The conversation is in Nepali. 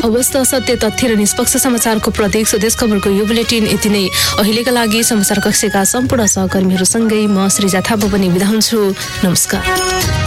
हवस् त, सत्य तथ्य र निष्पक्ष समाचारको प्रतीक स्वदेश खबरको यो बुलेटिन यति नै। अहिलेका लागि समाचार कक्षका सम्पूर्ण सहकर्मीहरूसँगै म श्रीजा थापा पनि बिदा हुन्छु। नमस्कार।